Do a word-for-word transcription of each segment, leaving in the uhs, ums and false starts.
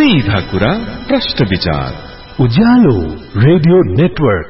सीधा कुरा प्रश्न विचार उज्यालो रेडियो नेटवर्क।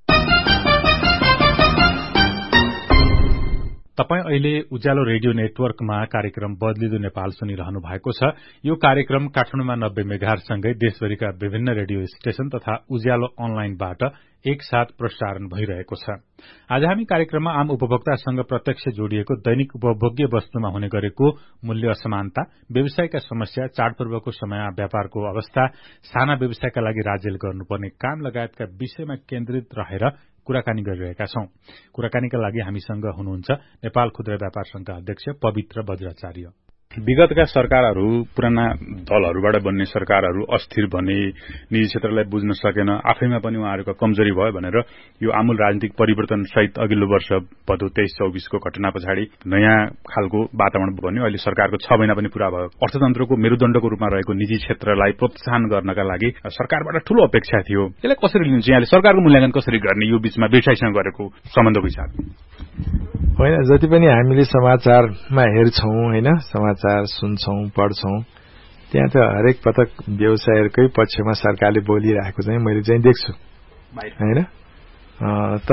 तपाई अहिले उज्यालो रेडियो नेटवर्कमा कार्यक्रम बदलिदो नेपाल सुनिरहनु भएको छ। यो कार्यक्रम काठमाडौँमा नब्बे मेगाहर्जसँगै देशभरिका विभिन्न रेडियो स्टेशन तथा उज्यालो अनलाइनबाट एकसाथ प्रसारण भइरहेको छ। आज हामी कार्यक्रममा आम उपभोक्तासँग प्रत्यक्ष जोडिएको दैनिक उपभोग्य वस्तुमा हुने गरेको मूल्य असमानता, व्यवसायका समस्या, चाडपर्वको समय व्यापारको अवस्था, साना व्यवसायका लागि राज्यले गर्नुपर्ने काम लगायतका विषयमा केन्द्रित रहेर कुराकानी गरिरहेका छौं। कुराकानीका लागि हामीसँग हुनुहुन्छ नेपाल खुद्रा व्यापार संघका अध्यक्ष पवित्र बज्राचार्य। विगतका सरकारहरू, पुराना दलहरूबाट बन्ने सरकारहरू अस्थिर भने, निजी क्षेत्रलाई बुझ्न सकेन, आफैमा पनि उहाँहरूको कमजोरी भयो भनेर यो आमूल राजनीतिक परिवर्तन सहित अघिल्लो वर्ष भदौ तेइस चौबिसको घटना पछाडि नयाँ खालको वातावरण बन्यो। अहिले सरकारको छ महिना पनि पूरा भयो। अर्थतन्त्रको मेरुदण्डको रूपमा रहेको निजी क्षेत्रलाई प्रोत्साहन गर्नका लागि सरकारबाट ठूलो अपेक्षा थियो। यसलाई कसरी लिन्छ? यहाँले सरकारको मूल्याङ्कन कसरी गर्ने यो बीचमा व्यवसायसँग गरेको सम्बन्धको हिसाब? होइन, जति पनि हामीले समाचारमा हेर्छौं, होइन, समाचार सुन्छौं, पढ्छौं, त्यहाँ त हरेक पटक व्यवसायहरूकै पक्षमा सरकारले बोलिरहेको चाहिँ मैले चाहिँ देख्छु, होइन। तर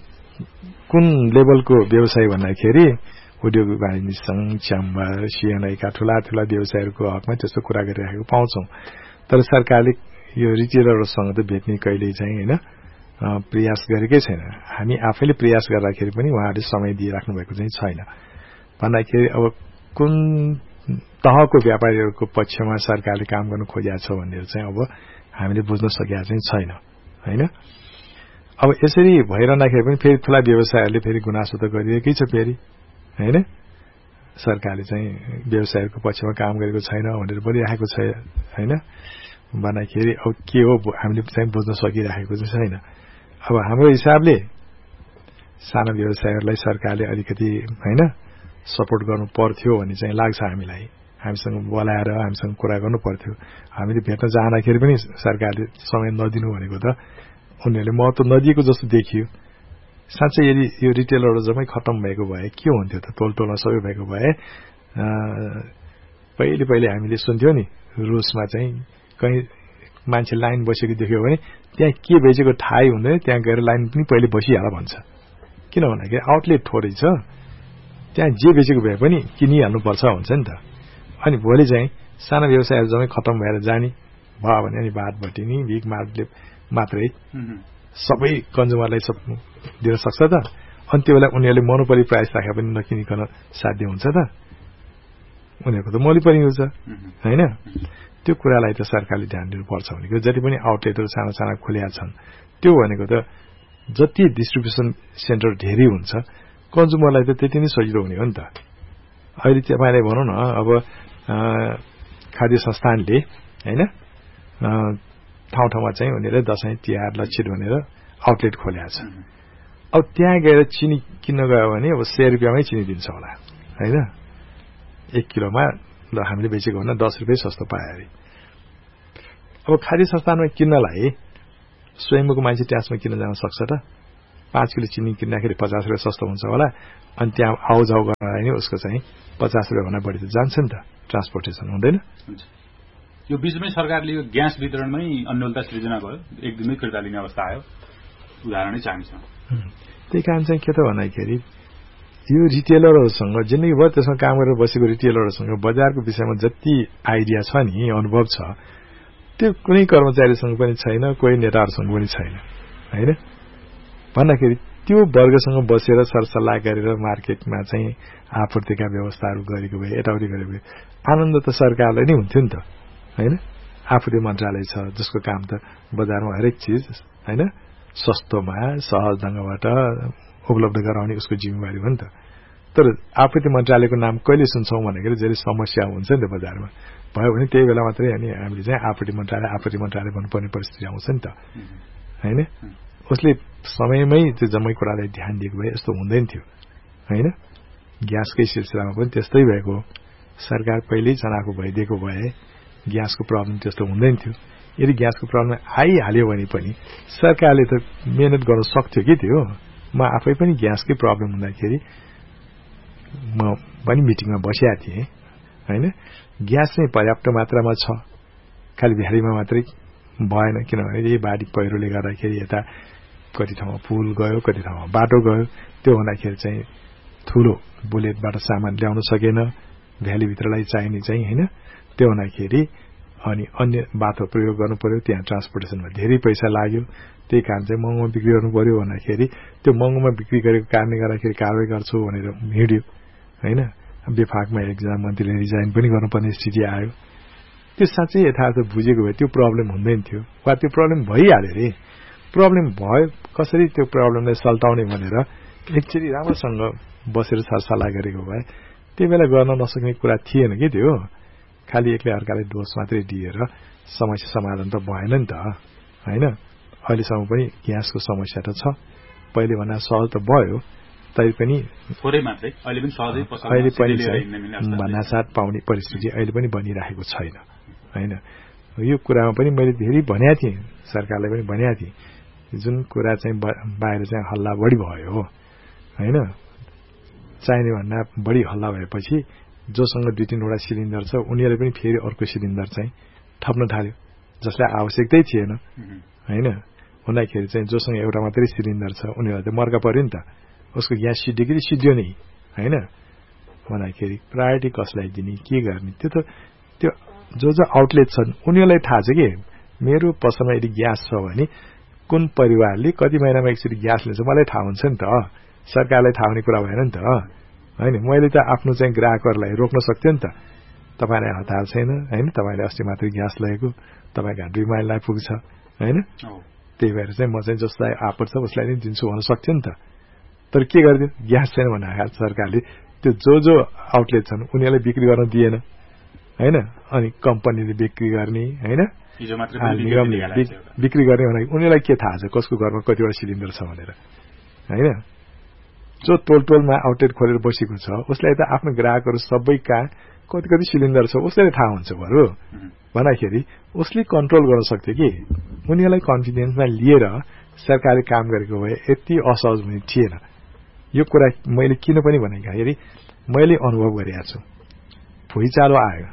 कुन लेभलको व्यवसाय भन्दाखेरि उद्योग वाणिज्य संघ, च्याम्बर, सीएनआईका ठूला ठूला व्यवसायहरूको हकमा त्यस्तो कुरा गरिरहेको पाउँछौं। तर सरकारले यो रिटेलरहरूसँग त भेट्ने कहिल्यै चाहिँ होइन प्रयास गरेकै छैन। हामी आफैले प्रयास गर्दाखेरि पनि उहाँहरूले समय दिइराख्नु भएको चाहिँ छैन। भन्दाखेरि अब कुन तहको व्यापारीहरूको पक्षमा सरकारले काम गर्न खोजेको छ भनेर चाहिँ अब हामीले बुझ्न सकेका चाहिँ छैन, होइन। अब यसरी भइरहँदाखेरि पनि फेरि ठूला व्यवसायहरूले फेरि गुनासो त गरिएकै छ फेरि, होइन। सरकारले चाहिँ व्यवसायहरूको पक्षमा काम गरेको छैन भनेर बोलिरहेको छ, होइन। भन्दाखेरि अब के हो हामीले चाहिँ बुझ्न सकिरहेको चाहिँ छैन। अब हाम्रो हिसाबले साना व्यवसायहरूलाई सरकारले अलिकति होइन सपोर्ट गर्नु पर्थ्यो भन्ने चाहिँ लाग्छ हामीलाई। हामीसँग बोलाएर हामीसँग कुरा गर्नु पर्थ्यो। हामीले भेट्न चाहँदाखेरि पनि सरकारले समय नदिनु भनेको त उनीहरूले महत्व नदिएको जस्तो देखियो। साँच्चै यदि यो रिटेलरहरू जम्मै खत्तम भएको भए के हुन्थ्यो त? टोल टोलमा सबै भएको भए पहिले पहिले हामीले सुन्थ्यौं नि, रुसमा चाहिँ कहीँ मान्छे लाइन बसेको देख्यो भने त्यहाँ के बेचेको थाहै हुँदैन, त्यहाँ गएर लाइन पनि पहिले बसिहाल भन्छ। किन भन्दाखेरि आउटलेट थोरै छ, त्यहाँ जे बेचेको भए पनि किनिहाल्नुपर्छ भन्छ नि त। अनि भोलि चाहिँ साना व्यवसायहरू जम्मै खत्तम भएर जाने भयो भने अनि बाटभट्टी नि भिख मार्गले मात्रै सबै कन्ज्युमरलाई सब दिन सक्छ त? अनि त्यो बेला उनीहरूले मोनोपोली प्राइस राखे पनि नकिनिकन साध्य हुन्छ त? उनीहरूको त मोनोपोली हुन्छ, होइन। त्यो कुरालाई त सरकारले ध्यान दिनुपर्छ भनेको। जति पनि आउटलेटहरू साना साना खुलेका छन् त्यो भनेको त जति डिस्ट्रिब्युसन सेन्टर धेरै हुन्छ कन्ज्युमरलाई त त्यति नै सजिलो हुने हो नि त। अहिले तपाईँलाई भनौँ न, अब खाद्य संस्थानले होइन ठाउँ ठाउँमा चाहिँ उनीहरूले दसैँ तिहार लक्षित भनेर आउटलेट खोलेका छ। अब त्यहाँ गएर चिनी किन्न गयो भने अब सय रुपियाँमै चिनी दिन्छ होला, होइन। एक किलोमा ल हामीले बेचेको भन्दा दस रुपियाँ सस्तो पायो अरे। अब खाद्य संस्थानमा किन्नलाई स्वयंको मान्छे ट्याक्समा किन्न जान सक्छ त? पाँच किलो चिनी किन्दाखेरि पचास रुपियाँ सस्तो हुन्छ होला, अनि त्यहाँ आउजाउ गर्नलाई नै उसको चाहिँ पचास रुपियाँ भन्दा बढी त जान्छ नि त, ट्रान्सपोर्टेसन हुँदैन। यो बीचमै सरकारले यो ग्यास वितरणमै अन्योलता सृजना भयो, एक दिनमै फिर्ता लिने अवस्था आयो, उदाहरणै चाहिन्छ। त्यही कारण चाहिँ के त भन्दाखेरि यो रिटेलरहरूसँग जिन्दगीभर त्यसमा काम गरेर बसेको रिटेलरहरूसँग बजारको विषयमा जति आइडिया छ नि, अनुभव छ, त्यो कुनै कर्मचारीसँग पनि छैन, कोही नेताहरूसँग पनि छैन, होइन। भन्दाखेरि त्यो वर्गसँग बसेर सरसल्लाह गरेर मार्केटमा चाहिँ आपूर्तिका व्यवस्थाहरू गरेको भए, यताउति गरेको भए आनन्द त सरकारलाई नै हुन्थ्यो नि त, होइन। आपूर्ति मन्त्रालय छ जसको काम त बजारमा हरेक चिज होइन सस्तोमा सहज ढङ्गबाट उपलब्ध गराउने उसको जिम्मेवारी हो नि त। तर आपूर्ति मन्त्रालयको नाम कहिले सुन्छौँ भनेर जहिले समस्या हुन्छ नि त बजारमा, भयो भने त्यही बेला मात्रै अनि हामीले चाहिँ आपूर्ति मन्त्रालय आपूर्ति मन्त्रालय भन्नुपर्ने परिस्थिति आउँछ नि त, होइन। उसले समयमै त्यो जम्मै कुरालाई ध्यान दिएको भए यस्तो हुँदैन थियो, होइन। ग्यासकै सिलसिलामा पनि त्यस्तै भएको। सरकार पहिल्यै चनाको भइदिएको भए ग्यासको प्रब्लम त्यस्तो हुँदैन थियो। यदि ग्यासको प्रब्लम आइहाल्यो भने पनि सरकारले त मेहनत गर्न सक्थ्यो कि त्यो। म आफै पनि ग्यासकै प्रब्लम हुँदाखेरि म पनि मिटिङमा बसेको थिएँ, होइन। ग्यास चाहिँ पर्याप्त मात्रामा छ, खालि भ्यालीमा मात्रै भएन, किनभने यही बाढी पहिरोले गर्दाखेरि यता कति ठाउँमा पुल गयो, कति ठाउँमा बाटो गयो। त्यो हुँदाखेरि चाहिँ ठूलो बुलेटबाट सामान ल्याउन सकेन, भ्यालीभित्रलाई चाहिने चाहिँ होइन। त्यो हुँदाखेरि अनि अन्य बाटो प्रयोग गर्नु पर्यो, त्यहाँ ट्रान्सपोर्टेसनमा धेरै पैसा लाग्यो, त्यही कारण चाहिँ महँगोमा बिक्री गर्नु पर्यो भन्दाखेरि त्यो महँगोमा बिक्री गरेको कारणले गर्दाखेरि कारवाही गर्छु भनेर हिँड्यो होइन। बेफाकमा एकजना मन्त्रीले रिजाइन पनि गर्नुपर्ने स्थिति आयो। त्यो साँच्चै यथार्थ बुझेको भए त्यो प्रब्लम हुँदैन थियो, वा त्यो प्रब्लम भइहाल्यो रे। प्रब्लम भयो, कसरी त्यो प्रब्लमलाई सल्टाउने भनेर एकचोटि राम्रोसँग बसेर सरसल्लाह गरेको भए त्यो बेला गर्न नसक्ने कुरा थिएन कि त्यो। खालि एक्लै अर्कालाई दोष मात्रै दिएर समस्या समाधान त भएन नि त होइन। अहिलेसम्म पनि ग्यासको समस्या त छ, पहिले भन्दा सहज त भयो, तै पनि थोरै मात्रै अहिले पनि सहजै अहिले पनि भन्नासाथ पाउने परिस्थिति अहिले पनि बनिरहेको छैन होइन। यो कुरामा पनि मैले धेरै भनेको थिएँ, सरकारलाई पनि भनेको थिएँ, जुन कुरा चाहिँ बाहिर चाहिँ हल्ला बढी भयो होइन। चाहिने भन्दा बढी हल्ला भएपछि जोसँग दुई तीनवटा सिलिन्डर छ उनीहरूले पनि फेरि अर्को सिलिन्डर चाहिँ थप्न थाल्यो, जसलाई आवश्यकतै थिएन होइन। हुँदाखेरि चाहिँ जोसँग एउटा मात्रै सिलिन्डर छ उनीहरूलाई त मर्का पर्यो नि त, उसको ग्यास सिद्धियो कि सिद्धियो नि होइन। भन्दाखेरि प्रायोरिटी कसलाई दिने, के गर्ने, त्यो त त्यो जो जो आउटलेट छन् उनीहरूलाई थाहा छ कि मेरो पसलमा यदि ग्यास छ भने कुन परिवारले कति महिनामा एकचोटि ग्यास लिन्छ मलाई थाहा हुन्छ नि त। सरकारलाई थाहा हुने कुरा भएन नि त होइन। मैले त आफ्नो चाहिँ ग्राहकहरूलाई रोक्न सक्थेँ नि त, तपाईँलाई हतार छैन होइन, तपाईँले अस्ति मात्रै ग्यास लगेको, तपाईँको दुई माइललाई पुग्छ होइन। त्यही भएर चाहिँ म चाहिँ जसलाई आपद छ उसलाई नै दिन्छु भन्न सक्थेँ नि त। तर के गरिदियो, ग्यास छैन भन्दा सरकारले त्यो जो जो आउटलेट छन् उनीहरूलाई बिक्री गर्न दिएन होइन। अनि कम्पनीले बिक्री गर्ने होइन, निगमले बिक्री गर्ने भने उनीहरूलाई के थाहा छ कसको घरमा कतिवटा सिलिन्डर छ भनेर होइन। जो टोल टोलमा आउटलेट खोलेर बसेको छ उसलाई त आफ्नो ग्राहकहरू सबै कहाँ कति कति सिलिन्डर छ उसलाई थाहा हुन्छ बरु भन्दाखेरि उसले कन्ट्रोल गर्न सक्थ्यो कि। उनीहरूलाई कन्फिडेन्समा लिएर सरकारले काम गरेको भए यति असहज हुने थिएन। यो कुरा मैले किन पनि भनेको मैले अनुभव गरेको छु। भुइँचालो आयो,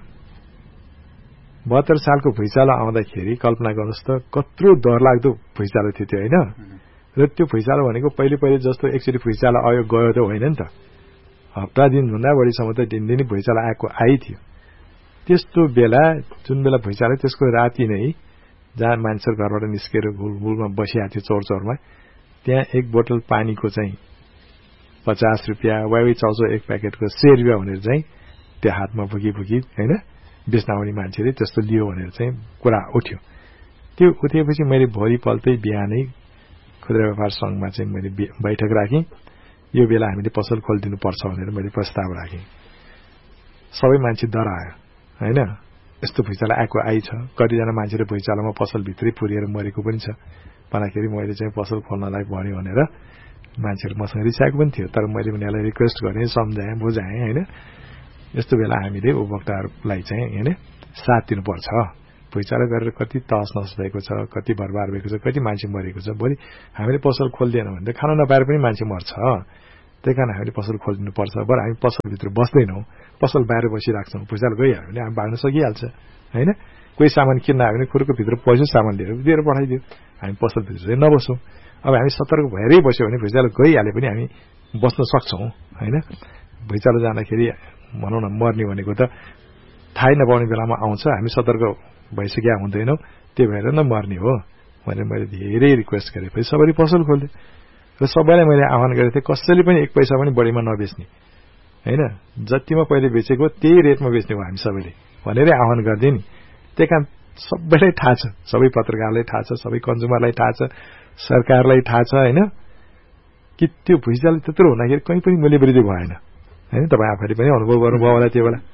बहत्तर सालको भुइँचालो आउँदाखेरि कल्पना गर्नुहोस् त कत्रो डरलाग्दो भुइँचालो थियो त्यो होइन। र त्यो भुइँचालो भनेको पहिले पहिले जस्तो एकचोटि भुइँचालो आयो गयो त होइन नि त, हप्ता दिनभन्दा बढीसम्म त दिनदिनै भुइँचालो आएको आइ थियो। त्यस्तो बेला जुन बेला भुइँचालो त्यसको राति नै जहाँ मान्छेहरू घरबाट निस्केर घुलघुलमा बसिरहेको थियो चौर चौरमा, त्यहाँ एक बोतल पानीको चाहिँ पचास रुपियाँ वाइ चाउचो एक प्याकेटको सय रुपियाँ भनेर चाहिँ त्यो हातमा भुकी भुकी होइन बेच्न आउने मान्छेले त्यस्तो लियो भनेर चाहिँ कुरा उठ्यो। त्यो उठेपछि मैले भोलिपल्टै बिहानै खुद्रा व्यापार संघमा चाहिँ मैले बैठक राखेँ। यो बेला हामीले पसल खोलिदिनु पर्छ भनेर मैले प्रस्ताव राखेँ। सबै मान्छे डरायो होइन, यस्तो भुइँचालो आएको आइ छ, कतिजना मान्छेले भुइँचालोमा पसलभित्रै पुरिएर मरेको पनि छ भन्दाखेरि मैले चाहिँ पसल खोल्नलाई भन्यो भनेर मान्छेहरू मसँग रिसाएको पनि थियो। तर मैले उनीहरूलाई रिक्वेस्ट गरेँ, सम्झाएँ, बुझाएँ होइन। यस्तो बेला हामीले उपभोक्ताहरूलाई चाहिँ होइन साथ दिनुपर्छ। भुइँचालो गरेर कति तहस नहस भएको छ, कति बर्बाद भएको छ, कति मान्छे मरेको छ। भोलि हामीले पसल खोलिदिएन भने त खाना नपाएर पनि मान्छे मर्छ। त्यही कारण हामीले पसल खोलिदिनुपर्छ। बरु हामी पसलभित्र बस्दैनौँ, पसल बाहिर बसिरहेको छौँ, भुइँचालो गइहाल्यो भने हामी भाग्न सकिहाल्छ होइन। कोही सामान किन्न आयो भने खुर्को भित्र पैसा सामान लिएर दिएर पठाइदियो, हामी पसलभित्र चाहिँ नबसौँ। अब हामी सतर्क भएरै बस्यो भने भुइँचालो गइहाले पनि हामी बस्न सक्छौँ होइन। भुइँचालो जाँदाखेरि भनौँ न मर्ने भनेको त थाहै नपाउने बेलामा आउँछ, हामी सतर्क भइसकेका हुँदैनौँ, त्यही भएर नमर्ने हो भनेर मैले धेरै रिक्वेस्ट गरेपछि सबैले पसल खोल्यो। र सबैलाई मैले आह्वान गरेको थिएँ कसैले पनि एक पैसा पनि बढीमा नबेच्ने होइन, जतिमा पहिले बेचेको त्यही रेटमा बेच्ने हो हामी सबैले भनेरै आह्वान गर्दै नि। त्यही कारण सबैलाई थाहा छ, सबै पत्रकारलाई थाहा छ, सबै कन्ज्युमरलाई थाहा छ, सरकारलाई थाहा छ होइन कि त्यो भुइँचालो त्यत्रो हुँदाखेरि कहीँ पनि मूल्य वृद्धि भएन होइन। तपाईँ आफैले पनि अनुभव गर्नुभयो होला त्यो बेला।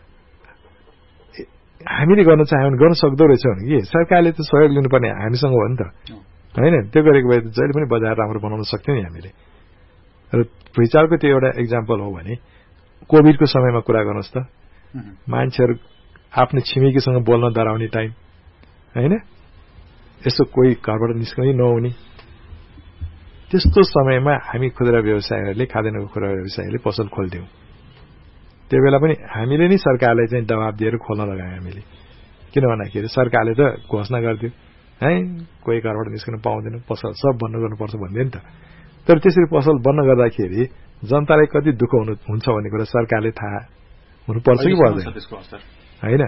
हामीले गर्न चाह्यो भने गर्न सक्दो रहेछ भने कि सरकारले त सहयोग लिनुपर्ने हामीसँग हो नि त होइन। त्यो गरेको भए त जहिले पनि बजार राम्रो बनाउन सक्थ्यौँ नि हामीले। र भुइँचालोको त्यो एउटा इक्जाम्पल हो भने कोभिडको समयमा कुरा गर्नुहोस् त, मान्छेहरू आफ्नो छिमेकीसँग बोल्न डराउने टाइम होइन, यसो कोही घरबाट निस्कनै नहुने त्यस्तो समयमा हामी खुद्रा व्यवसायहरूले खाद्यान्नको खुद्रा व्यवसायहरूले पसल खोल्थ्यौँ। त्यो बेला पनि हामीले नै सरकारलाई चाहिँ दबाब दिएर खोल्न लगायौँ हामीले किन भन्दाखेरि सरकारले त घोषणा गरिदियो है कोही घरबाट निस्कन पाउँदैन, पसल सब बन्द गर्नुपर्छ भन्दै नि त। तर त्यसरी पसल बन्द गर्दाखेरि जनतालाई कति दुःख हुनु हुन्छ भन्ने कुरा सरकारले थाहा हुनुपर्छ कि पर्दैन होइन।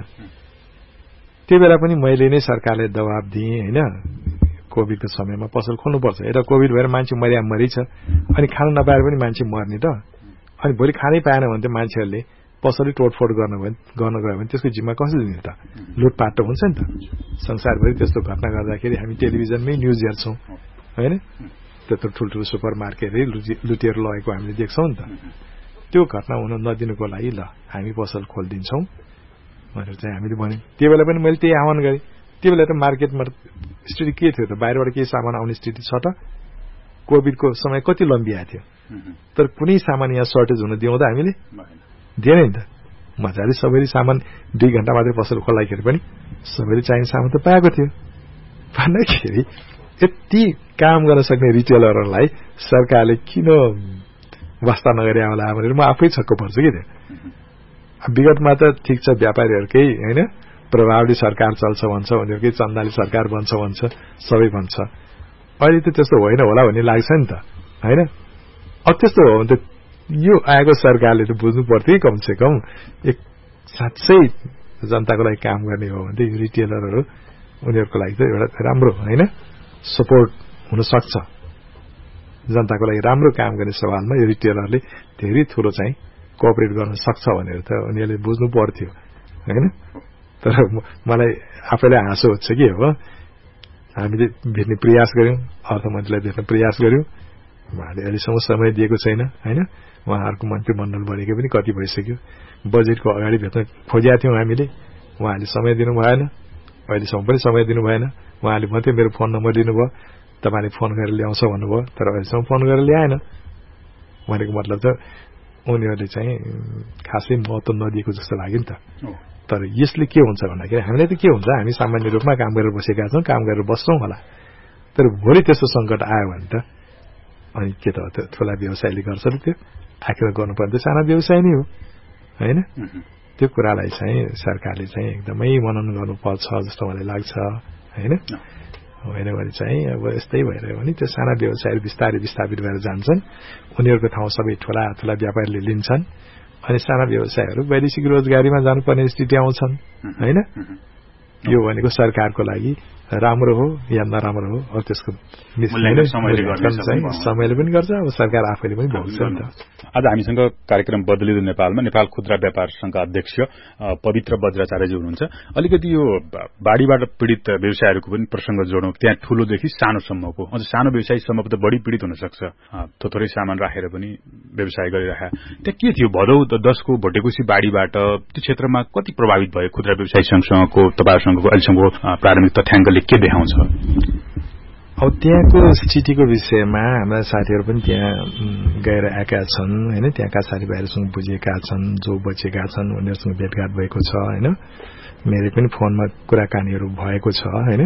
त्यो बेला पनि मैले नै सरकारले दबाब दिएँ होइन, कोभिडको समयमा पसल खोल्नुपर्छ। एउटा कोभिड भएर मान्छे मरिया मरि छ, अनि खान नपाएर पनि मान्छे मर्ने त, अनि भोलि खानै पाएन भने त मान्छेहरूले पसलै तोडफोड गर्न गर्न गयो भने त्यसको जिम्मा कसले दिने त? लुटपाट त हुन्छ नि त। संसारभरि त्यस्तो घटना गर्दाखेरि हामी टेलिभिजनमै न्युज हेर्छौँ होइन, त्यत्रो ठुल्ठुलो सुपर मार्केटै लुटेर लगेको हामीले देख्छौँ नि त। त्यो घटना हुन नदिनुको लागि ल हामी पसल खोलिदिन्छौँ भनेर चाहिँ हामीले भन्यौँ। त्यो बेला पनि मैले त्यही आह्वान गरेँ। त्यो बेला त मार्केटमा स्थिति के थियो त? बाहिरबाट केही सामान आउने स्थिति छ त? कोभिडको समय कति लम्बिएको थियो, तर कुनै सामान यहाँ सर्टेज हुन दिउँदा हामीले दिएन नि त। मजाले सबैले सामान दुई घण्टा मात्रै पसल खोल्दाखेरि पनि सबैले चाहिने सामान त पाएको थियो। भन्दाखेरि यति काम गर्न सक्ने रिटेलरहरूलाई सरकारले किन वास्ता नगरे होला भनेर म आफै छक्क पर्छु कि त्यो। विगतमा त ठिक छ व्यापारीहरूकै होइन प्रभावले सरकार चल्छ भन्छ, उनीहरूकै चन्दाले सरकार बन्छ भन्छ, सबै भन्छ। अहिले त त्यस्तो होइन होला भन्ने लाग्छ नि त होइन। अब त्यस्तो हो भने त यो आएको सरकारले त बुझ्नु पर्थ्यो कमसे कम एक साँच्चै जनताको लागि काम गर्ने हो भने त यो रिटेलरहरू उनीहरूको लागि त एउटा राम्रो होइन सपोर्ट हुन सक्छ। जनताको लागि राम्रो काम गर्ने सवालमा यो रिटेलरले धेरै ठुलो चाहिँ कोअपरेट गर्न सक्छ भनेर त उनीहरूले बुझ्नु पर्थ्यो होइन। तर मलाई आफैलाई हाँसो हुन्छ कि हो हामीले भेट्ने प्रयास गर्यौँ, अर्थमन्त्रीलाई भेट्ने प्रयास गर्यौँ, उहाँले अहिलेसम्म समय दिएको छैन होइन। उहाँहरूको मन्त्रीमण्डल बनेको पनि कति भइसक्यो। बजेटको अगाडि भेट्न खोजेका थियौँ हामीले, उहाँले समय दिनु भएन, अहिलेसम्म पनि समय दिनु भएन। उहाँले मात्रै मेरो फोन नम्बर दिनुभयो, तपाईँले फोन गरेर ल्याउँछ भन्नुभयो, तर अहिलेसम्म फोन गरेर ल्याएन। भनेको मतलब त उनीहरूले चाहिँ खासै महत्त्व नदिएको जस्तो लाग्यो नि त। तर यसले के हुन्छ भन्दाखेरि हामीलाई त के हुन्छ, हामी सामान्य रूपमा काम गरेर बसेका छौँ, काम गरेर बस्छौँ होला। तर भोलि त्यस्तो सङ्कट आयो भने त अनि के त ठुला व्यवसायले गर्छ र त्यो आखिर गर्नुपर्ने त साना व्यवसाय नै हो होइन। त्यो कुरालाई चाहिँ सरकारले चाहिँ एकदमै मनन गर्नुपर्छ जस्तो मलाई लाग्छ होइन। होइन भने चाहिँ अब यस्तै भइरह्यो भने त्यो साना व्यवसायहरू बिस्तारै विस्थापित भएर जान्छन्, उनीहरूको ठाउँ सबै ठुला ठुला व्यापारीले लिन्छन्, अनि साना व्यवसायहरू वैदेशिक रोजगारीमा जानुपर्ने स्थिति आउँछन् होइन। यो भनेको सरकारको लागि राम्रो हो या नराम्रो हो अब त्यसको समयले पनि गर्छ, अब सरकार आफैले पनि भोग्छ नि त। आज हामीसँग कार्यक्रम बदलिँदो नेपालमा नेपाल खुद्रा व्यापार संघका अध्यक्ष पवित्र बज्राचार्यजी हुनुहुन्छ। अलिकति यो बाढीबाट पीडित व्यवसायहरूको पनि प्रसंग जोडौँ। त्यहाँ ठूलोदेखि सानोसम्मको, अझ सानो व्यवसायसम्म त बढी पीडित हुन सक्छ, थोरै सामान राखेर पनि व्यवसाय गरिराखे। त्यहाँ के थियो भदौ दशको भोटेकोसी बाढीबाट त्यो क्षेत्रमा कति प्रभावित भयो? खुद्रा व्यवसायी संघसँगको तपाईहरुसँगको अहिलेसम्मको प्रारम्भिक तथ्याङ्कले के देखाउँछ? अब त्यहाँको स्थितिको विषयमा हाम्रा साथीहरू पनि त्यहाँ गएर आएका छन् होइन। त्यहाँका साथीभाइहरूसँग बुझेका छन्, जो बचेका छन् उनीहरूसँग भेटघाट भएको छ होइन। मेरो पनि फोनमा कुराकानीहरू भएको छ होइन।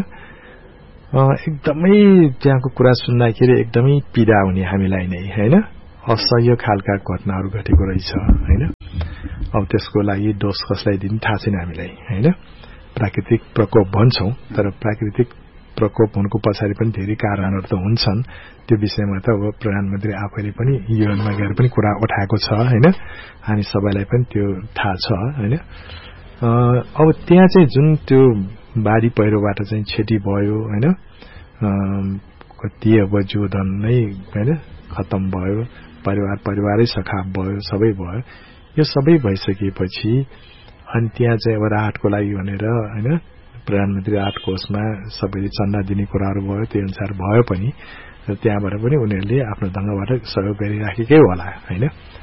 एकदमै त्यहाँको कुरा सुन्दाखेरि एकदमै पीडा हुने हामीलाई नै होइन। असह्य खालका घटनाहरू घटेको रहेछ होइन। अब त्यसको लागि दोष कसलाई दिने थाहा छैन हामीलाई होइन। प्राकृतिक प्रकोप भन्छौं, तर प्राकृतिक प्रकोप हुनुको पछाडि पनि धेरै कारणहरू त हुन्छन्। त्यो विषयमा त अब प्रधानमन्त्री आफैले पनि युएनमा गएर पनि कुरा उठाएको छ होइन। हामी सबैलाई पनि त्यो थाहा छ होइन। अब त्यहाँ चाहिँ जुन त्यो बाढी पहिरोबाट चाहिँ क्षति भयो होइन, कति अब जीवधन नै होइन खत्तम भयो, परिवार परिवारै सखाप भयो, सबै भयो। यो सबै भइसकेपछि अनि त्यहाँ चाहिँ अब राहतको लागि भनेर होइन प्रधानमन्त्री राहत कोषमा सबैले चन्दा दिने कुराहरू भयो, त्यो अनुसार भयो पनि। र त्यहाँबाट पनि उनीहरूले आफ्नो ढङ्गबाट सहयोग गरिराखेकै होला होइन।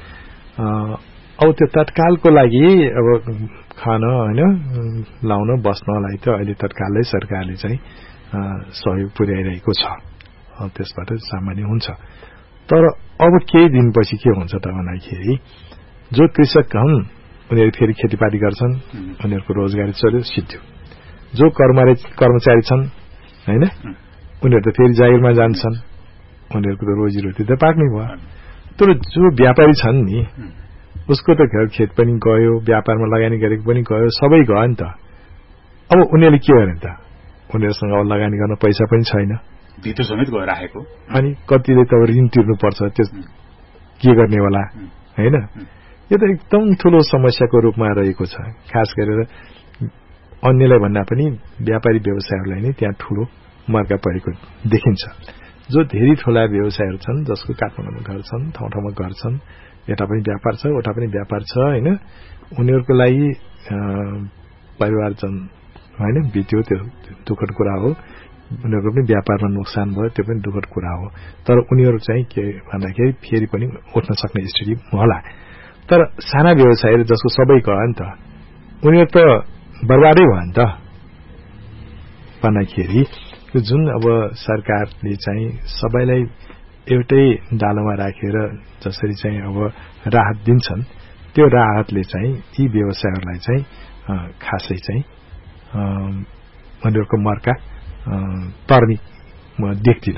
अब त्यो तत्कालको लागि अब खान होइन लाउन बस्नलाई त अहिले तत्कालै सरकारले चाहिँ सहयोग पुर्याइरहेको छ, त्यसबाट सामान्य हुन्छ। तर अब केही दिनपछि के हुन्छ त भन्दाखेरि जो कृषक हुन् उनीहरू फेरि खेतीपाती गर्छन्, उनीहरूको रोजगारी चल्यो सिद्धियो। जो कर्मचारी छन् होइन उनीहरू त फेरि जागिरमा जान्छन्, उनीहरूको त रोजीरोटी त पाक्नै भयो। तर जो व्यापारी छन् नि उसको त घर खेत पनि गयो, व्यापारमा लगानी गरेको पनि गयो, सबै गयो नि त। अब उनीहरूले के गर्ने त उनीहरूसँग अब लगानी गर्न पैसा पनि छैन धितो समेत गएर राखेको अनि कतिले त ऋण तिर्नुपर्छ त्यो के गर्ने होला हैन यो त एकदम ठूलो समस्याको रूपमा रहेको छ खास गरेर अन्यलाई भन्दा पनि व्यापारी व्यवसायहरूलाई नै त्यहाँ ठूलो मर्का परेको देखिन्छ जो धेरै ठूला व्यवसायहरू छन् जसको काठमाडौँमा घर छन् ठाउँ ठाउँमा घर छन् यता पनि व्यापार छ उता पनि व्यापार छ हैन उनीहरूको लागि परिवारजन हैन बित्यो त्यो दुःखद कुरा हो उनीहरूको पनि व्यापारमा नोक्सान भयो त्यो पनि दुःखद कुरा हो तर उनीहरू चाहिँ के भन्दाखेरि फेरि पनि उठ्न सक्ने स्थिति होला तर साना व्यवसायहरू जसको सबै गयो नि त उनीहरू त बर्बादै भयो नि त भन्दाखेरि जुन अब सरकारले चाहिँ सबैलाई एउटै डालोमा राखेर जसरी चाहिँ अब राहत दिन्छन् त्यो राहतले चाहिँ यी व्यवसायहरूलाई चाहिँ खासै चाहिँ उनीहरूको मर्का तर्नी म देख्दिन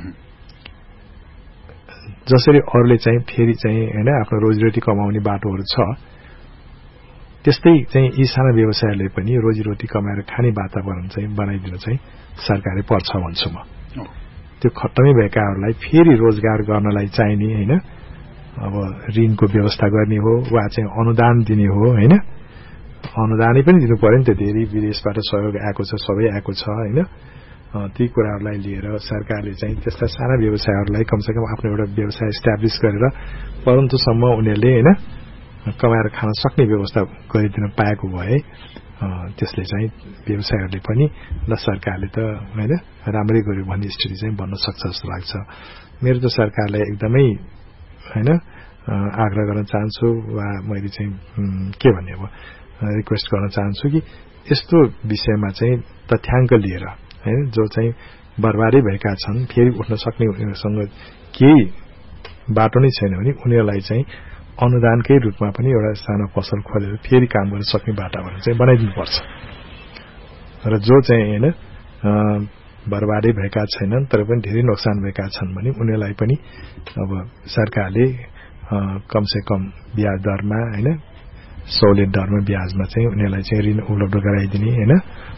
जसरी अरूले चाहिँ फेरि चाहिँ हैन आफ्नो रोजीरोटी कमाउने बाटोहरू छ त्यस्तै चाहिँ यी साना व्यवसायहरूले पनि रोजीरोटी कमाएर खाने वातावरण चाहिँ बनाइदिन चाहिँ सरकारले पर्छ भन्छु म त्यो खत्तमै भएकाहरूलाई फेरि रोजगार गर्नलाई चाहिने हैन अब ऋणको व्यवस्था गर्ने हो वा चाहिँ अनुदान दिने हो हैन अनुदानै पनि दिनु पर्यो नि त धेरै विदेशबाट सहयोग आएको छ सबै आएको छ हैन ती कुराहरूलाई लिएर सरकारले चाहिँ त्यस्ता साना व्यवसायहरूलाई कमसेकम आफ्नो एउटा व्यवसाय एस्टाब्लिश गरेर परन्तुसम्म उनीहरूले हैन कमाएर खान सक्ने व्यवस्था गरिदिन पाएको भए त्यसले चाहिँ व्यवसायहरूले पनि ल सरकारले त हैन राम्रै गर्यो भन्ने स्थिति चाहिँ बन्न सक्छ जस्तो लाग्छ मेरो त सरकारलाई एकदमै हैन आग्रह गर्न चाहन्छु वा मैले चाहिँ के भन्ने अब रिक्वेस्ट गर्न चाहन्छु कि यस्तो विषयमा चाहिँ तथ्याङ्क लिएर हैन जो चाहिँ बर्बादै भएका छन् फेरि उठ्न सक्ने उनीहरूसँग केही बाटो नै छैन भने उनीहरूलाई चाहिँ अनुदानकै रूपमा पनि एउटा सानो पसल खोलेर फेरि काम गर्न सक्ने वातावरण चाहिँ बनाइदिनुपर्छ र जो चाहिँ हैन बर्बादै भएका छैनन् तर पनि धेरै नोक्सान भएका छन् भने उनीहरूलाई पनि अब सरकारले कमसे कम ब्याज दरमा हैन सहुलियत दरमा ब्याजमा चाहिँ उनीहरूलाई चाहिँ ऋण उपलब्ध गराइदिने हैन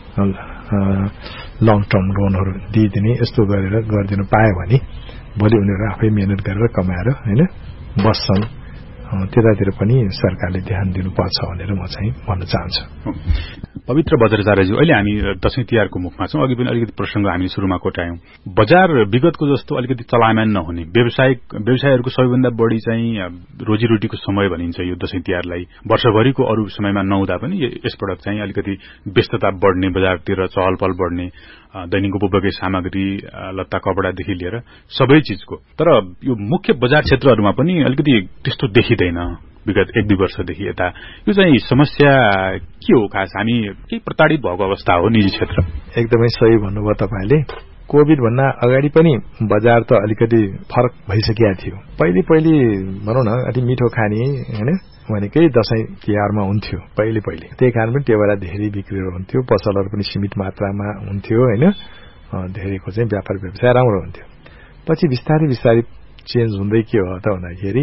लङ टर्म लोनहरू दिइदिने यस्तो गरेर गरिदिन पायो भने भोलि उनीहरू आफै मेहनत गरेर कमाएर हैन बस्छन् त्यतातिर पनि सरकारले ध्यान दिनुपर्छ भनेर म चाहिँ भन्न चाहन्छु पवित्र बजारचार्यज्यू अहिले हामी दशैं तिहारको मुखमा छौं अघि पनि अलिकति प्रसंग हामी सुरुमा कोट्यायौं बजार विगतको जस्तो अलिकति चलायमान नहुने व्यवसायिक व्यवसायहरूको सबैभन्दा बढी चाहिँ रोजीरोटीको समय भनिन्छ यो दशैं तिहारलाई वर्षभरिको अरू समयमा नहुँदा पनि यसपटक चाहिँ अलिकति व्यस्तता बढ्ने बजारतिर चहलपहल बढ्ने दैनिक उपभोग्य सामग्री लत्ता कपडादेखि लिएर सबै चीजको तर यो मुख्य बजार क्षेत्रहरूमा पनि अलिकति त्यस्तो देखिदैन विगत एक दुई वर्षदेखि यता यो चाहिँ समस्या के हो खास हामी केही प्रताडित भएको अवस्था हो निजी क्षेत्र एकदमै सही भन्नुभयो तपाईले कोभिड भन्दा अगाडि पनि बजार त अलिकति फरक भइसकेको थियो पहिले पहिले भनौं न अलि मिठो खाने हैन भनेकै दशैं तिहारमा हुन्थ्यो पहिले पहिले त्यही कारण पनि टेबरा धेरै बिक्रीहरू हुन्थ्यो पसलहरू पनि सीमित मात्रामा हुन्थ्यो हैन धेरैको चाहिँ व्यापार व्यवसाय राम्रो हुन्थ्यो पछि बिस्तारै बिस्तारै चेन्ज हुँदै के हो त भन्दाखेरि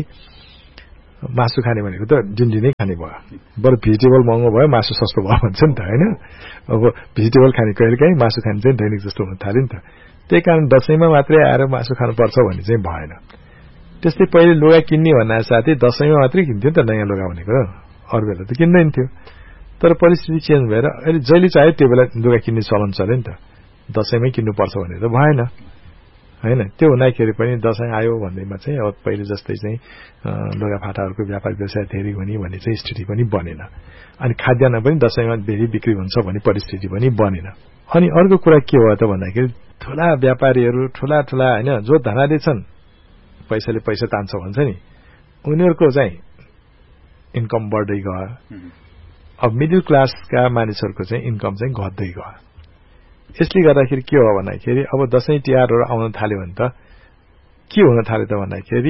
मासु खाने भनेको त दिनदिनै खाने भयो बरु भेजिटेबल महँगो भयो मासु सस्तो भयो भन्छ नि त हैन अब भेजिटेबल खाने कहिलेकाहीँ मासु खाने चाहिँ दैनिक जस्तो हुन थाल्यो नि त त्यही कारण दशैंमा मात्रै आएर मासु खानुपर्छ भन्ने चाहिँ भएन त्यस्तै पहिले लुगा किन्ने भन्दा साथै दशैंमा मात्रै किन्थ्यो नि त नयाँ लुगा भनेको अरू बेला त किन्दैन थियो तर परिस्थिति चेन्ज भएर अहिले जहिले चाह्यो त्यो बेला लुगा किन्ने चलन चल्यो नि त दशैंमै किन्नुपर्छ भनेर त भएन हैन त्यो हुँदाखेरि पनि दशैं आयो भन्दैमा चाहिँ अब पहिले जस्तै चाहिँ लुगाफाटाहरूको व्यापार व्यवसाय धेरै हुने भन्ने चाहिँ स्थिति पनि बनेन अनि खाद्यान्न पनि दशैंमा धेरै बिक्री हुन्छ भन्ने परिस्थिति पनि बनेन अनि अर्को कुरा के हो त भन्दाखेरि ठूला व्यापारीहरू ठूला ठूला हैन जो धनाले छन् पैसाले पैसा तान्छ भन्छ नि उनीहरूको चाहिँ इन्कम बढ्दै गयो अब मिडल क्लासका मानिसहरूको चाहिँ इन्कम चाहिँ घट्दै गयो यसले गर्दाखेरि के हो भन्दाखेरि अब दशैं तिहारहरू आउन थाल्यो भने त के हुन थाल्यो त भन्दाखेरि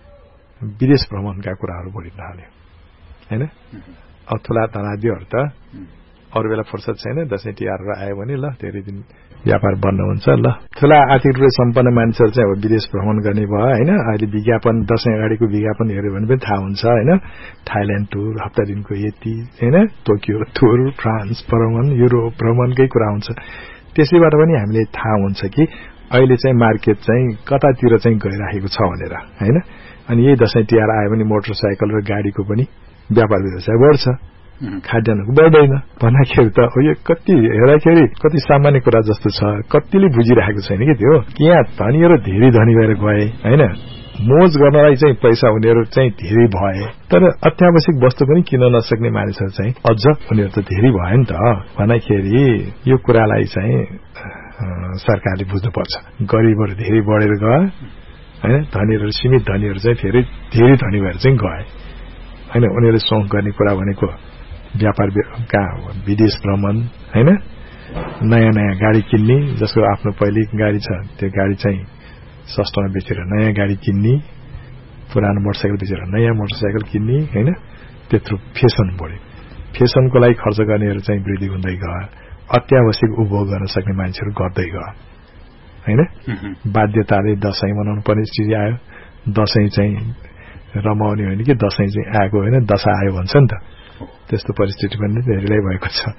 विदेश भ्रमणका कुराहरू बढ्न थाल्यो हैन अब ठूला धनाढ्यहरू त अरू बेला फुर्सद छैन, दसैँ तिहारहरू आयो भने ल धेरै दिन व्यापार बन्द हुन्छ। ल ठुला आर्थिक रूपले सम्पन्न मानिसहरू चाहिँ अब विदेश भ्रमण गर्ने भयो होइन। अहिले विज्ञापन दसैँ अगाडिको विज्ञापन हेऱ्यो भने पनि थाहा हुन्छ होइन। थाइल्याण्ड टुर, हप्ता दिनको यति होइन, टोकियो टुर, फ्रान्स भ्रमण, युरोप भ्रमणकै कुरा हुन्छ। त्यसैबाट पनि हामीले थाहा हुन्छ कि अहिले चाहिँ मार्केट चाहिँ कतातिर चाहिँ गइरहेको छ भनेर होइन। अनि यही दसैँ तिहार आयो भने मोटरसाइकल र गाडीको पनि व्यापार व्यवसाय बढ्छ, खाद्यान्नको बढ्दैन भन्दाखेरि त यो कति हेर्दाखेरि कति सामान्य कुरा जस्तो छ, कतिले बुझिरहेको छैन कि त्यो। यहाँ धनीहरू धेरै धनी भएर गए होइन, मोज गर्नलाई चाहिँ पैसा उनीहरू चाहिँ धेरै भए, तर अत्यावश्यक वस्तु पनि किन्न नसक्ने मानिसहरू चाहिँ अझ उनीहरू त धेरै भयो नि त भन्दाखेरि यो कुरालाई चाहिँ सरकारले बुझ्नुपर्छ। गरिबहरू धेरै बढेर गए होइन, धनीहरू सीमित धनीहरू चाहिँ धेरै धेरै धनी भएर चाहिँ गए होइन। उनीहरूले सोख गर्ने कुरा भनेको व्यापार कहाँ हो, विदेश भ्रमण होइन, नयाँ नयाँ गाडी किन्ने, जसको आफ्नो पहिले गाडी छ त्यो गाडी चाहिँ सस्तोमा बेचेर नयाँ गाडी किन्ने, पुरानो मोटरसाइकल बेचेर नयाँ मोटरसाइकल किन्ने होइन। त्यत्रो फेसन बढ्यो, फेसनको लागि खर्च गर्नेहरू चाहिँ वृद्धि हुँदै गयो, अत्यावश्यक उपभोग गर्न सक्ने मान्छेहरू गर्दै गयो होइन। बाध्यताले दसैँ मनाउनु पर्ने स्थिति आयो, दसैँ चाहिँ रमाउने होइन कि दसैँ चाहिँ आएको होइन, दशा आयो भन्छ नि त, त्यस्तो परिस्थिति पनि धेरैलाई भएको छ।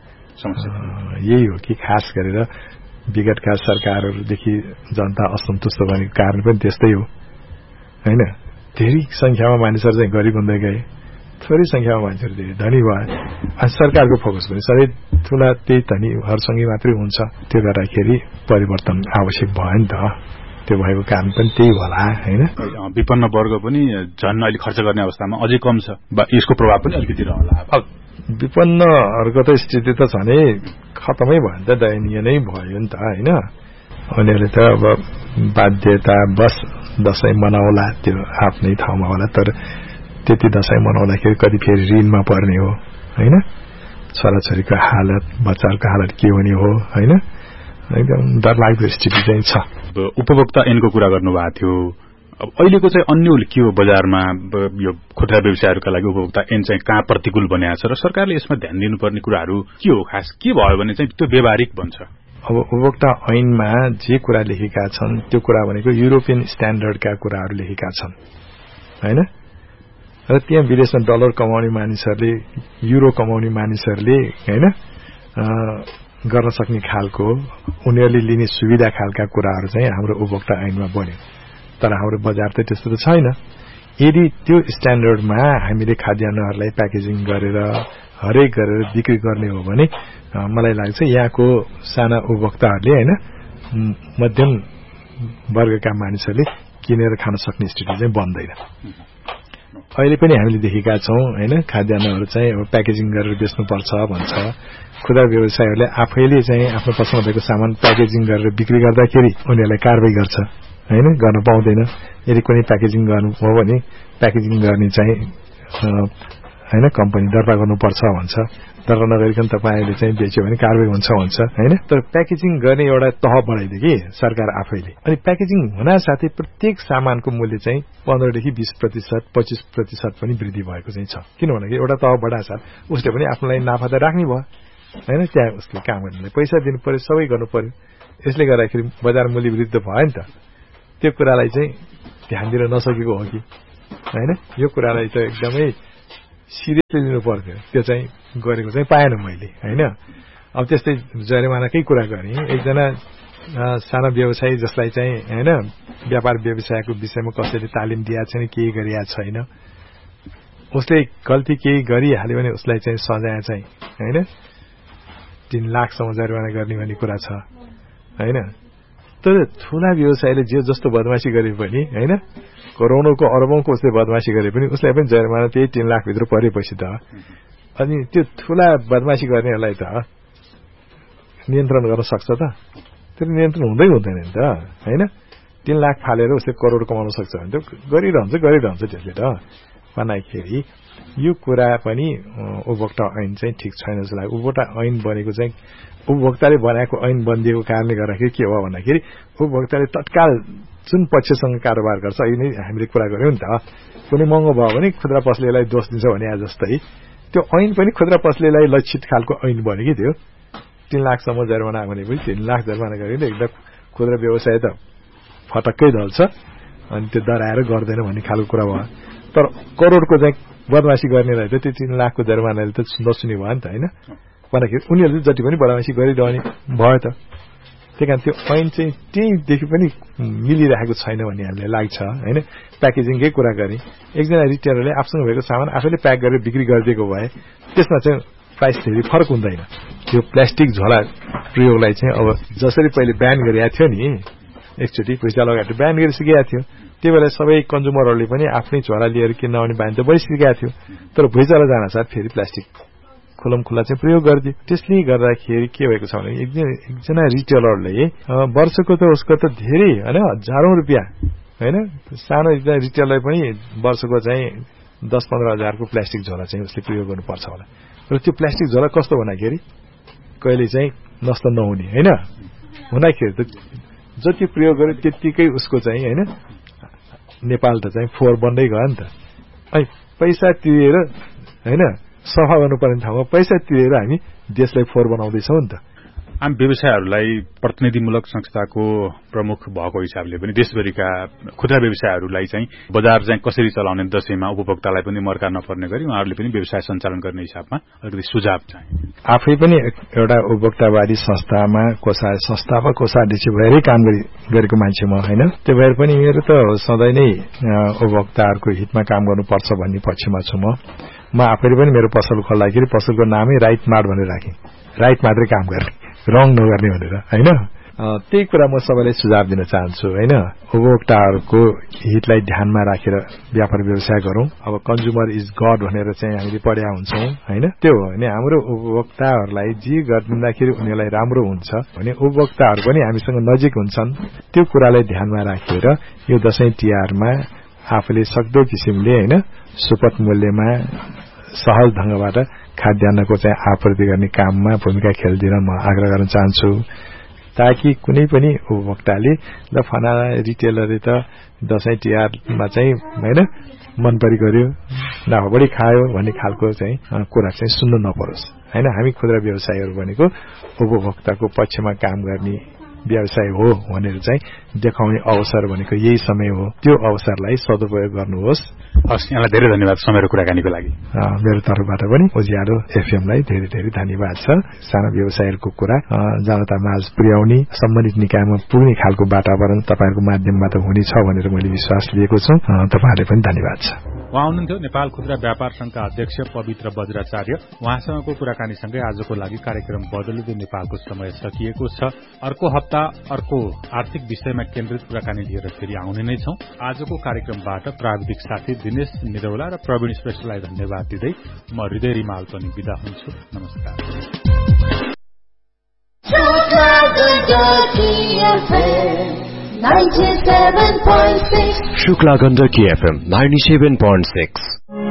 यही हो कि खास गरेर विगतका सरकारहरूदेखि जनता असन्तुष्ट बनेको कारण पनि त्यस्तै हो होइन। धेरै संख्यामा मानिसहरू चाहिँ गरिब हुँदै गए, थोरै संख्यामा मान्छेहरू धेरै धनी भए। अनि सरकारको फोकस पनि सधैँ ठुला त्यही धनीहरूसँगै मात्रै हुन्छ, त्यो गर्दाखेरि परिवर्तन आवश्यक भयो नि त। त्यो भएको कारण पनि त्यही होला होइन। विपन्न वर्ग पनि झन् अहिले खर्च गर्ने अवस्थामा अझै कम छ, यसको प्रभाव पनि अलिकति रहला। विपन्नहरूको त स्थिति त झनै खतमै भयो नि त, दयनीय नै भयो नि त होइन। उनीहरूले त अब बाध्यता बस दसैँ मनाउला, त्यो आफ्नै ठाउँमा होला, तर त्यति दसैँ मनाउँदाखेरि कति फेरि ऋणमा पर्ने हो होइन। छोराछोरीको हालत, बच्चाहरूको हालत के हुने हो होइन। एकदम डरलाग्दो स्थिति चाहिँ छ। उपभोक्ता ऐनको कुरा गर्नुभएको थियो, अब अहिलेको चाहिँ अन्यल के हो बजारमा, यो खुद्रा व्यवसायहरूका लागि उपभोक्ता ऐन चाहिँ कहाँ प्रतिकूल बनाएको छ र सरकारले यसमा ध्यान दिनुपर्ने कुराहरू के हो, खास के भयो भने चाहिँ त्यो व्यावहारिक बन्छ? अब उपभोक्ता ऐनमा जे कुरा लेखेका छन् त्यो कुरा भनेको युरोपियन स्ट्यान्डर्डका कुराहरू लेखेका छन् होइन। र त्यहाँ विदेशमा डलर कमाउने मानिसहरूले, युरो कमाउने मानिसहरूले होइन गर्न सक्ने खालको उनीहरूले लिने सुविधा खालका कुराहरू चाहिँ हाम्रो उपभोक्ता ऐनमा बन्यो, तर हाम्रो बजार त त्यस्तो त छैन। यदि त्यो स्ट्यान्डर्डमा हामीले खाद्यान्नहरूलाई प्याकेजिङ गरेर हरेक गरेर बिक्री गर्ने हो भने मलाई लाग्छ यहाँको साना उपभोक्ताहरूले होइन, मध्यम वर्गका मानिसहरूले किनेर खान सक्ने स्थिति चाहिँ बन्दैन। अहिले पनि हामीले देखेका छौँ होइन, खाद्यान्नहरू चाहिँ अब प्याकेजिङ गरेर बेच्नुपर्छ भन्छ। खुद्रा व्यवसायहरूले आफैले चाहिँ आफ्नो पसलमा भएको सामान प्याकेजिङ गरेर बिक्री गर्दाखेरि उनीहरूलाई कारवाही गर्छ होइन, गर्न पाउँदैन। यदि कुनै प्याकेजिङ गर्नु हो भने प्याकेजिङ गर्ने चाहिँ होइन कम्पनी दर्ता गर्नुपर्छ भन्छ, दर्ता नगरिकन तपाईँले चाहिँ बेच्यो भने कारवाही हुन्छ भन्छ होइन। तर प्याकेजिङ गर्ने एउटा तह बढाइदियो कि सरकार आफैले। अनि प्याकेजिङ हुनासाथै प्रत्येक सामानको मूल्य चाहिँ पन्ध्रदेखि बीस प्रतिशत पच्चिस प्रतिशत पनि वृद्धि भएको चाहिँ छ। किनभने एउटा तह बढाएछ उसले पनि आफ्नो लागि नाफा त राख्ने भयो होइन, त्यहाँ उसले काम गर्नेलाई पैसा दिनु पर्यो, सबै गर्नु पर्यो। यसले गर्दाखेरि बजार मूल्य वृद्धि भयो नि त। त्यो कुरालाई चाहिँ ध्यान दिन नसकेको हो कि होइन, यो कुरालाई त एकदमै सिरियसली लिनु पर्थ्यो। त्यो चाहिँ गरेको चाहिँ पाएन मैले होइन। अब त्यस्तै जरिमानाकै कुरा गरेँ, एकजना सानो व्यवसायी जसलाई चाहिँ होइन व्यापार व्यवसायको विषयमा कसैले तालिम दिएको छैन, केही गरिएको छैन, उसले गल्ती केही गरिहाल्यो भने उसलाई चाहिँ सजाय चाहिँ होइन तीन लाखसम्म जरिवाना गर्ने भन्ने कुरा छ होइन। तर ठुला व्यवसायले जे जस्तो बदमाशी गरे पनि होइन, करोडौंको अरबौंको उसले बदमाशी गरे पनि उसलाई पनि जरिमाना त्यही तीन लाखभित्र परेपछि त अनि त्यो ठुला बदमाशी गर्नेहरूलाई त नियन्त्रण गर्न सक्छ त? त्यो नियन्त्रण हुँदै हुँदैन नि त होइन। तीन लाख फालेर उसले करोड कमाउन सक्छ भने त गरिरहन्छ गरिरहन्छ त्यसले त भन्दाखेरि यो कुरा पनि उपभोक्ता ऐन चाहिँ ठिक छैन जस्तो लाग्यो। उपभोक्ता ऐन बनेको चाहिँ उपभोक्ताले बनाएको ऐन बनिदिएको कारणले गर्दाखेरि के हो भन्दाखेरि उपभोक्ताले तत्काल जुन पक्षसँग कारोबार गर्छ, अहिले हामीले कुरा गर्यौं नि त, कुनै महँगो भयो भने खुद्रा पसलेलाई दोष दिन्छ भने जस्तै त्यो ऐन पनि खुद्रा पसलेलाई लक्षित खालको ऐन बन्यो कि त्यो तीन लाखसम्म जरिवाना भनेपछि तीन लाख जरिवाना गरेर एकदम खुद्रा व्यवसाय त फटक्कै ढल्छ अनि त्यो डराएर गर्दैन भन्ने खालको कुरा भयो तर करोडको चाहिँ बदमासी गर्नेलाई त त्यो तीन लाखको जरिवानाले त नसुने भयो नि त होइन भन्दाखेरि उनीहरूले जति पनि बदमासी गरिरहने भयो त त्यही कारण त्यो ऐन चाहिँ त्यहीँदेखि पनि मिलिरहेको छैन भन्ने हामीलाई लाग्छ होइन प्याकेजिङकै कुरा गरे एकजना रिटेलरले आफूसँग भएको सामान आफैले प्याक गरेर बिक्री गरिदिएको भए त्यसमा चाहिँ प्राइस धेरै फरक हुँदैन त्यो प्लास्टिक झोला प्रयोगलाई चाहिँ अब जसरी पहिले ब्यान गरिएको थियो नि एकचोटि पैसा लगाएर ब्यान गरिसकेको थियो त्यो बेला सबै कन्ज्युमरहरूले पनि आफ्नै झोला लिएर किन्न आउने बानी त बढिसकेको थियो तर भुइँचालो जान साथ फेरि प्लास्टिक खुलम खुल्ला चाहिँ प्रयोग गरिदियो त्यसले गर्दाखेरि के भएको छ भने एकजना रिटेलरले वर्षको त उसको त धेरै होइन हजारौं रुपियाँ होइन सानो एकजना रिटेलरलाई पनि वर्षको चाहिँ दस पन्ध्र हजारको प्लास्टिक झोला चाहिँ उसले प्रयोग गर्नुपर्छ होला र त्यो प्लास्टिक झोला कस्तो भन्दाखेरि कहिले चाहिँ नष्ट नहुने होइन हुँदाखेरि त जति प्रयोग गर्यो त्यतिकै उसको चाहिँ होइन नेपाल त चाहिँ फोहोर बन्दै गयो नि त अनि पैसा तिरेर होइन सफा गर्नुपर्ने ठाउँमा पैसा तिरेर हामी देशलाई फोहोर बनाउँदैछौँ नि त आम व्यवसायहरूलाई प्रतिनिधिमूलक संस्थाको प्रमुख भएको हिसाबले पनि देशभरिका खुद्रा व्यवसायहरूलाई चाहिँ बजार चाहिँ कसरी चलाउने दशैंमा उपभोक्तालाई पनि मर्का नपर्ने गरी उहाँहरूले पनि व्यवसाय सञ्चालन गर्ने हिसाबमा अलिकति सुझाव चाहिँ आफै पनि एउटा उपभोक्तावादी संस्थामा कोषा संस्थापक कोषाध्यक्ष भएरै काम गरेको मान्छे म होइन त्यो भएर पनि मेरो त सधैँ नै उपभोक्ताहरूको हितमा काम गर्नुपर्छ भन्ने पक्षमा छु म म आफैले पनि मेरो पसल खोल्दाखेरि पसलको नामै राइट मार्ट भनेर राखेँ राइट मात्रै काम गर्ने रङ नगर्ने भनेर होइन त्यही कुरा म सबैलाई सुझाव दिन चाहन्छु होइन उपभोक्ताहरूको हितलाई ध्यानमा राखेर व्यापार व्यवसाय गरौं अब कन्ज्युमर इज गड भनेर चाहिँ हामीले पढेका हुन्छौं होइन त्यो हो भने हाम्रो उपभोक्ताहरूलाई जे गरिदिँदाखेरि उनीहरूलाई राम्रो हुन्छ भने उपभोक्ताहरू पनि हामीसँग नजिक हुन्छन् त्यो कुरालाई ध्यानमा राखेर यो दशैं तिहारमा आफूले सक्दो किसिमले होइन सुपथ मूल्यमा सहज ढंगबाट खाद्यान्नको चाहिँ आपूर्ति गर्ने काममा भूमिका खेल्दिन म आग्रह गर्न चाहन्छु ताकि कुनै पनि उपभोक्ताले ल फना रिटेलरले त दशैं तिहारमा चाहिँ हैन मनपरी गर्यो नाफा बढी खायो भन्ने खालको चाहिँ कुरा चाहिँ सुन्नु नपरोस् हैन हामी खुद्रा व्यवसायीहरु भनेको उपभोक्ताको पक्षमा काम गर्ने व्यवसाय हो भनेर चाहिँ देखाउने अवसर भनेको यही समय हो त्यो अवसरलाई सदुपयोग गर्नुहोस् हस् यहाँलाई धेरै धन्यवाद समय र कुराकानीको लागि मेरो तर्फबाट पनि उज्यालो एफएम लाई धेरै धेरै धन्यवाद छ साना व्यवसायीहरुको कुरा जनतामाझ पुर्याउने सम्बन्धित निकायमा पुग्ने खालको वातावरण तपाईहरुको माध्यमबाट हुनेछ भनेर मैले विश्वास लिएको छु तपाईहरुले पनि धन्यवाद छ उहाँ हुनुहुन्थ्यो नेपाल खुद्रा व्यापार संघका अध्यक्ष पवित्र बज्राचार्य उहाँसँगको कुराकानीसँगै आजको लागि कार्यक्रम बदलिँदै नेपालको समय सकिएको छ अर्को हप्ता अर्को आर्थिक विषयमा केन्द्रित कुराकानी लिएर फेरि आउने नै छौं आजको कार्यक्रमबाट प्राविधिक साथी दिनेश निरौला र प्रवीण श्रेष्ठलाई धन्यवाद दिँदै म हृदय रिमाल पनि बिदा हुन्छु नमस्कार Shukla Gandaki FM ninety-seven point six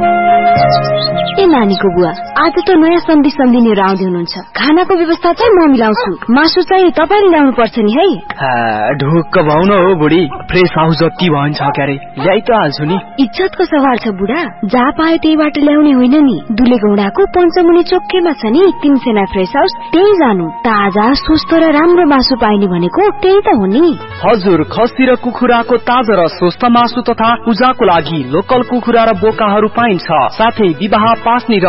ए नानीको बुवा आज त नयाँ सन्धि सन्धि लिएर आउँदै हुनुहुन्छ खानाको व्यवस्था चाहिँ म मिलाउँछु मासु चाहिँ तपाईले ल्याउनु पर्छ नि है ढुक्क भाउन हो बुढी फ्रेस हाउस जति भन्छ क्यारे ल्याइ त हाल्छु नि इज्जतको सवाल छ बुढा जहाँ पायो त्यहीबाट ल्याउने होइन नि दुले गौडाको पञ्चमुनि चोककेमा छ नि तीन सेना फ्रेस हाउस त्यही जानु ताजा स्वस्थ र राम्रो मासु पाइने भनेको त्यही त हो नि हजुर खसी र कुखुराको ताजा र स्वस्थ मासु तथा पूजाको लागि लोकल कुखुरा र बोकाहरू पाइन्छ साथै विवाह पास्नी र